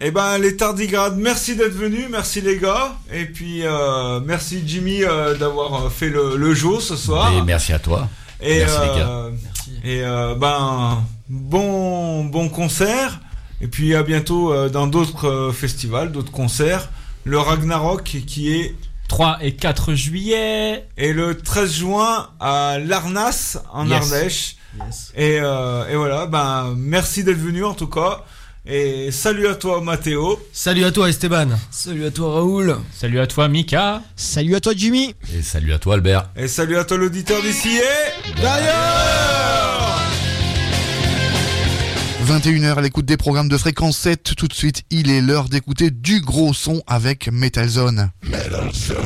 Eh ben les tardigrades, merci d'être venus, merci les gars, et puis merci Jimmy d'avoir fait le jeu ce soir. Et merci à toi. Et merci les gars. Et bon concert, et puis à bientôt dans d'autres festivals, d'autres concerts. Le Ragnarok qui est 3 et 4 juillet. Et le 13 juin à Larnas en Ardèche. Yes. Et voilà, merci d'être venu en tout cas. Et salut à toi Mathéo. Salut à toi Esteban. Salut à toi Raoul. Salut à toi Mika. Salut à toi Jimmy. Et salut à toi Albert. Et salut à toi l'auditeur d'ici et d'ailleurs. 21h à l'écoute des programmes de Fréquence 7. Tout de suite, il est l'heure d'écouter du gros son avec Metal Zone.